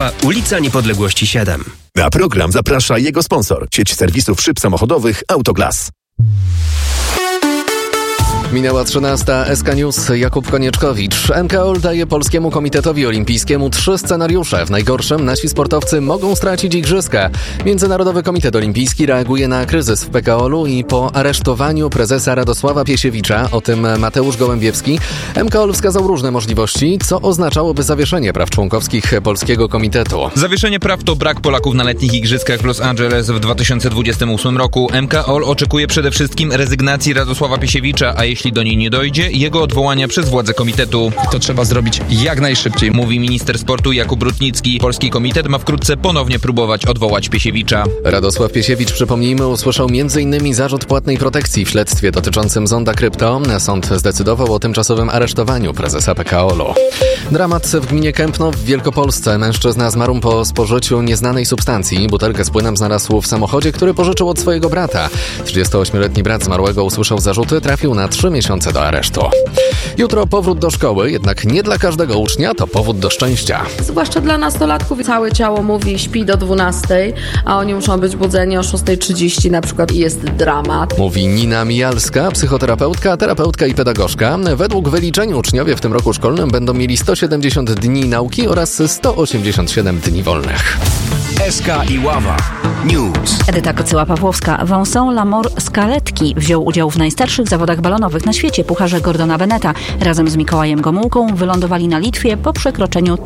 Warszawa, ulica Niepodległości 7. Na program zaprasza jego sponsor, sieć serwisów szyb samochodowych Autoglas. Minęła 13. SK News. Jakub Konieczkowicz. MKOL daje Polskiemu Komitetowi Olimpijskiemu 3 scenariusze. W najgorszym nasi sportowcy mogą stracić igrzyska. Międzynarodowy Komitet Olimpijski reaguje na kryzys w PKOL-u i po aresztowaniu prezesa Radosława Piesiewicza, o tym Mateusz Gołębiewski, MKOL wskazał różne możliwości, co oznaczałoby zawieszenie praw członkowskich Polskiego Komitetu. Zawieszenie praw to brak Polaków na letnich igrzyskach w Los Angeles w 2028 roku. MKOL oczekuje przede wszystkim rezygnacji Radosława Piesiewicza, a jeśli do niej nie dojdzie, jego odwołania przez władze komitetu. To trzeba zrobić jak najszybciej, mówi minister sportu Jakub Rutnicki. Polski komitet ma wkrótce ponownie próbować odwołać Piesiewicza. Radosław Piesiewicz, przypomnijmy, usłyszał m.in. zarzut płatnej protekcji w śledztwie dotyczącym Zonda Krypto. Sąd zdecydował o tymczasowym aresztowaniu prezesa PKOL-u. Dramat w gminie Kępno w Wielkopolsce. Mężczyzna zmarł po spożyciu nieznanej substancji. Butelkę z płynem znalazł w samochodzie, który pożyczył od swojego brata. 38-letni brat zmarłego usłyszał zarzuty, trafił na 3 miesiące do aresztu. Jutro powrót do szkoły, jednak nie dla każdego ucznia to powód do szczęścia. Zwłaszcza dla nastolatków. Całe ciało mówi śpi do 12, a oni muszą być budzeni o 6:30 na przykład i jest dramat. Mówi Nina Mijalska, psychoterapeutka, terapeutka i pedagogzka. Według wyliczeń uczniowie w tym roku szkolnym będą mieli 170 dni nauki oraz 187 dni wolnych. SK Iława News. Edyta Kocyła-Pawłowska. Vincent Lamor z Kaletki wziął udział w najstarszych zawodach balonowych na świecie, Pucharze Gordona Beneta. Razem z Mikołajem Gomułką wylądowali na Litwie po przekroczeniu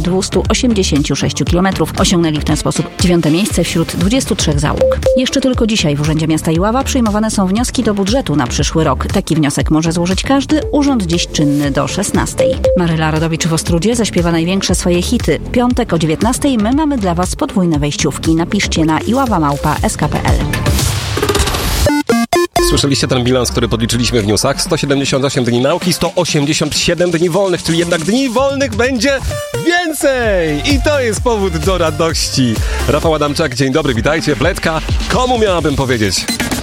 1286 km. Osiągnęli w ten sposób 9. miejsce wśród 23 załóg. Jeszcze tylko dzisiaj w Urzędzie Miasta Iława przyjmowane są wnioski do budżetu na przyszły rok. Taki wniosek może złożyć każdy. Urząd dziś czynny do 16. Maryla Rodowicz w Ostródzie zaśpiewa największe swoje hity. Piątek o 19 my mamy dla Was podwójne wejściówki. Napiszcie na iława@sk.pl. Słyszeliście ten bilans, który podliczyliśmy w newsach? 178 dni nauki, 187 dni wolnych, czyli jednak dni wolnych będzie więcej! I to jest powód do radości. Rafał Adamczak, dzień dobry, witajcie. Pletka, komu miałabym powiedzieć?